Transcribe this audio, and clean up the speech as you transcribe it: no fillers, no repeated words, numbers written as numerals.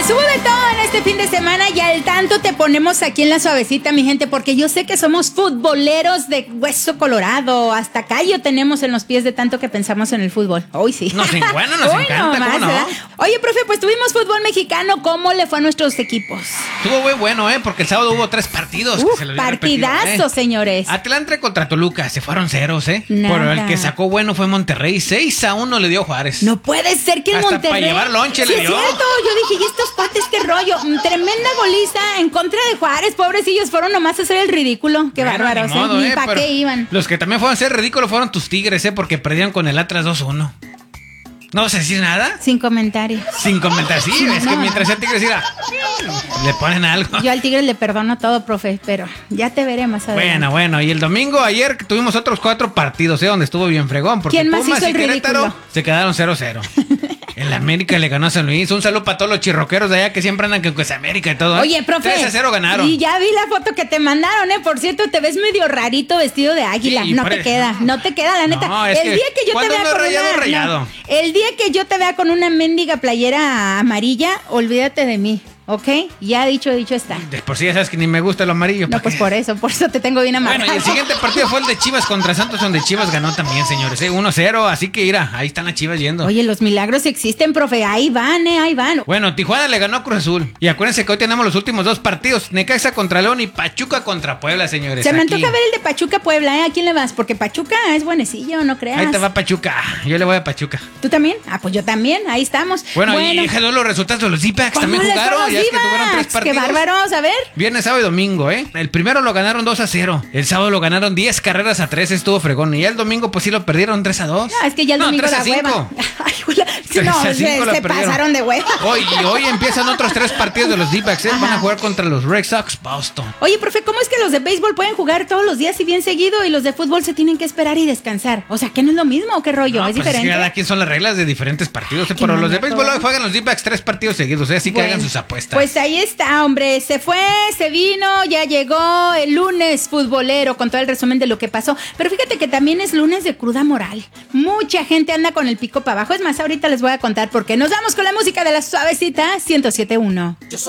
Pues hubo de todo en este fin de semana y al tanto te ponemos aquí en la suavecita, mi gente, porque yo sé que somos futboleros de hueso colorado. Hasta callo tenemos en los pies de tanto que pensamos en el fútbol. Hoy sí. Nos encanta, más, ¿cómo no? Oye, profe, pues tuvimos fútbol mexicano. ¿Cómo le fue a nuestros equipos? Estuvo muy bueno, porque el sábado hubo 3 partidos. Que se los partidazo, señores. Atlante contra Toluca, se fueron 0, Nada. Pero el que sacó bueno fue Monterrey, 6-1 le dio Juárez. No puede ser que el Hasta Monterrey... para llevar lonche le dio. Es cierto, yo dije, ¿y estos cuates qué rollo? Tremenda goliza en contra de Juárez, pobrecillos, fueron nomás a hacer el ridículo. Qué Bueno, bárbaros, ni modo, ni para pero qué iban. Los que también fueron a hacer ridículo fueron tus Tigres, porque perdieron con el Atlas 2-1. ¿No vas a decir nada? Sin comentarios. Sin comentar, sí, es que mientras el Tigres le ponen algo. Yo al Tigre le perdono todo, profe, pero ya te veré más adelante. Bueno, y el domingo, ayer tuvimos otros 4 partidos, donde estuvo bien fregón. Porque ¿Quién más Pumas hizo el y Querétaro ridículo? se quedaron 0-0. El América le ganó a San Luis. Un saludo para todos los chirroqueros de allá que siempre andan con pues América y todo. Oye, profe. 3-0 ganaron. Y ya vi la foto que te mandaron, Por cierto, te ves medio rarito vestido de águila. Sí, no te queda, la neta. No, es el día que yo te cuando vea ando con rayado, rayado. No, el día que yo te vea con una mendiga playera amarilla, olvídate de mí. ¿Ok? Ya dicho está. Por si ya sabes que ni me gusta el amarillo. No, pues por eso te tengo bien amarrado. Bueno, y el siguiente partido fue el de Chivas contra Santos, donde Chivas ganó también, señores. 1-0, así que mira, ahí están las Chivas yendo. Oye, los milagros existen, profe. Ahí van, ahí van. Bueno, Tijuana le ganó a Cruz Azul. Y acuérdense que hoy tenemos los últimos 2 partidos. Necaxa contra León y Pachuca contra Puebla, señores. Se me antoja ver el de Pachuca-Puebla, ¿A quién le vas? Porque Pachuca es buenecillo, no creas. Ahí te va Pachuca. Yo le voy a Pachuca. ¿Tú también? Pues yo también. Ahí estamos. Bueno. Y déjalo los resultados de los D-Backs. También jugaron. Ya es que tuvieron 3 partidos. ¡Qué bárbaros! A ver. Viernes, sábado y domingo, El primero lo ganaron 2-0. El sábado lo ganaron 10 carreras a 3. Estuvo fregón. Y el domingo, pues sí lo perdieron 3-2. No, es que ya el domingo da hueva. Ay, se pasaron de hueva. Hoy empiezan otros 3 partidos de los D-Backs, Van a jugar contra los Red Sox Boston. Oye, profe, ¿cómo es que los de béisbol pueden jugar todos los días y bien seguido y los de fútbol se tienen que esperar y descansar? O sea, ¿que no es lo mismo o qué rollo? No, ¿Es pues diferente? Es que cada quien son las reglas de diferentes partidos. Pero los de béisbol hoy juegan los D-Backs 3 partidos seguidos, así que hagan sus apuestas. Pues ahí está, hombre. Se fue, se vino, ya llegó el lunes futbolero con todo el resumen de lo que pasó. Pero fíjate que también es lunes de cruda moral. Mucha gente anda con el pico para abajo. Es más, ahorita les voy a contar por qué. Nos vamos con la música de la suavecita 107.1.